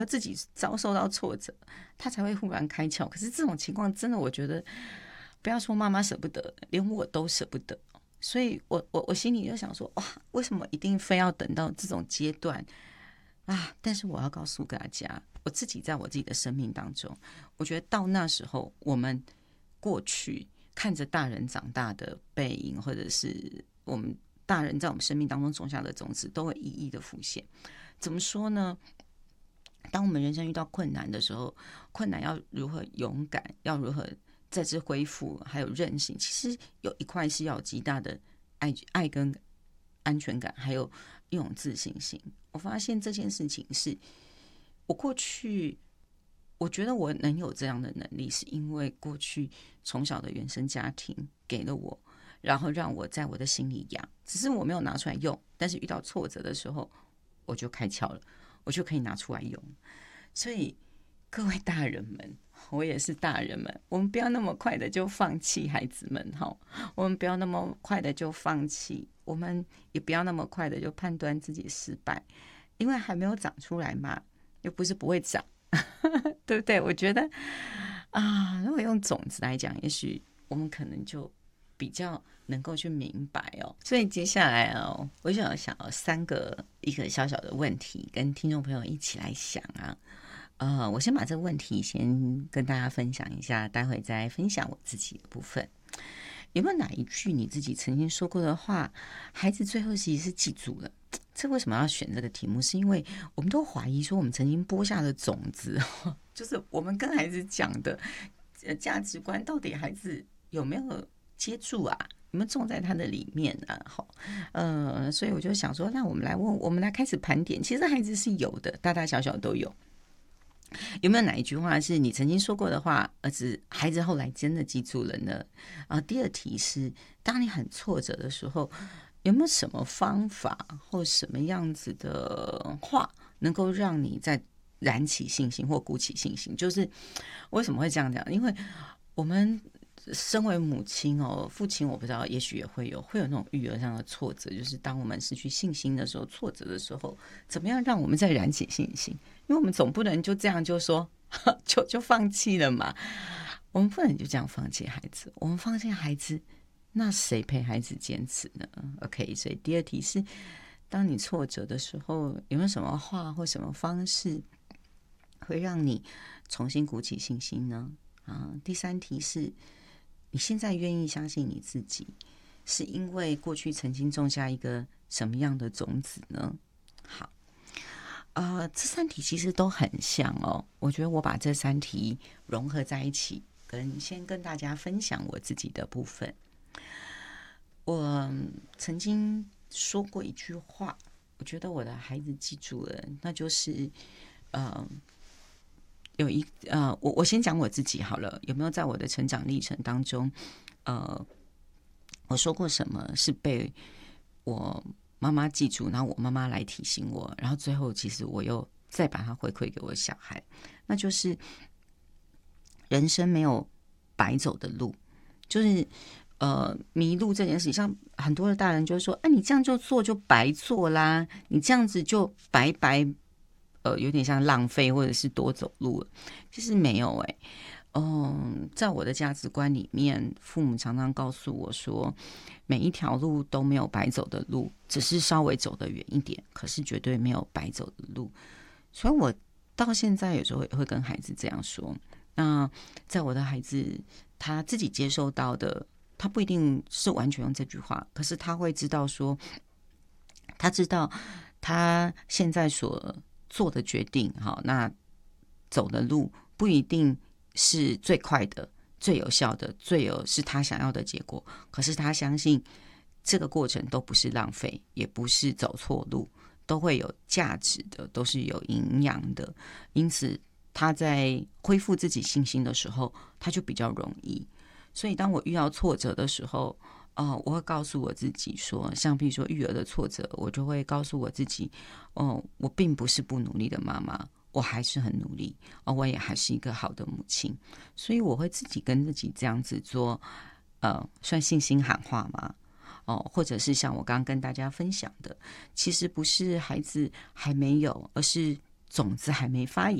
自己遭受到挫折，他才会忽然开窍。可是这种情况真的，我觉得不要说妈妈舍不得，连我都舍不得。所以我心里就想说，哇，为什么一定非要等到这种阶段啊？但是我要告诉大家，我自己在我自己的生命当中，我觉得到那时候，我们过去看着大人长大的背影，或者是我们大人在我们生命当中种下的种子，都会一一的浮现。怎么说呢？当我们人生遇到困难的时候，困难要如何勇敢，要如何再次恢复，还有韧性，其实有一块是要有极大的爱跟安全感，还有一种自信心。我发现这件事情是我过去，我觉得我能有这样的能力，是因为过去从小的原生家庭给了我，然后让我在我的心里养，只是我没有拿出来用，但是遇到挫折的时候，我就开窍了，我就可以拿出来用。所以各位大人们，我也是大人们，我们不要那么快的就放弃孩子们哈，我们不要那么快的就放弃，我们也不要那么快的就判断自己失败，因为还没有长出来嘛，又不是不会长，对不对？我觉得啊，如果用种子来讲，也许我们可能就比较能够去明白哦。所以接下来哦，我想一个小小的问题，跟听众朋友一起来想啊。我先把这个问题先跟大家分享一下，待会再分享我自己的部分。有没有哪一句你自己曾经说过的话，孩子最后其实是记住了？这为什么要选这个题目？是因为我们都怀疑说，我们曾经播下的种子，就是我们跟孩子讲的价值观，到底孩子有没有接住啊？有没有种在他的里面啊？好，所以我就想说，那我们来开始盘点。其实孩子是有的，大大小小都有。有没有哪一句话是你曾经说过的话，孩子后来真的记住了呢？第二题是，当你很挫折的时候，有没有什么方法或什么样子的话，能够让你再燃起信心或鼓起信心？就是为什么会这样讲？因为我们身为母亲哦，父亲我不知道，也许也会有那种育儿上的挫折，就是当我们失去信心的时候，挫折的时候，怎么样让我们再燃起信心？因为我们总不能就这样就说就放弃了嘛，我们不能就这样放弃孩子，我们放弃孩子，那谁陪孩子坚持呢 ？OK， 所以第二题是，当你挫折的时候，有没有什么话或什么方式会让你重新鼓起信心呢？第三题是，你现在愿意相信你自己，是因为过去曾经种下一个什么样的种子呢？好，这三题其实都很像哦。我觉得我把这三题融合在一起，先跟大家分享我自己的部分。我曾经说过一句话，我觉得我的孩子记住了，那就是，呃，我先讲我自己好了。有没有在我的成长历程当中，我说过什么是被我妈妈记住，然后我妈妈来提醒我，然后最后其实我又再把它回馈给我小孩，那就是人生没有白走的路，就是迷路这件事情，像很多的大人就说，你这样就做就白做啦，你这样子就白白有点像浪费或者是多走路了，其实没有在我的价值观里面，父母常常告诉我说，每一条路都没有白走的路，只是稍微走得远一点，可是绝对没有白走的路。所以我到现在有时候也会跟孩子这样说。那在我的孩子他自己接受到的，他不一定是完全用这句话，可是他会知道说，他知道他现在所做的决定，好，那走的路不一定是最快的、最有效的、是他想要的结果。可是他相信这个过程都不是浪费，也不是走错路，都会有价值的，都是有营养的。因此，他在恢复自己信心的时候，他就比较容易。所以，当我遇到挫折的时候，我会告诉我自己说，像比如说育儿的挫折，我就会告诉我自己，我并不是不努力的妈妈，我还是很努力，我也还是一个好的母亲，所以我会自己跟自己这样子做，算信心喊话嘛，或者是像我刚刚跟大家分享的，其实不是孩子还没有，而是种子还没发芽。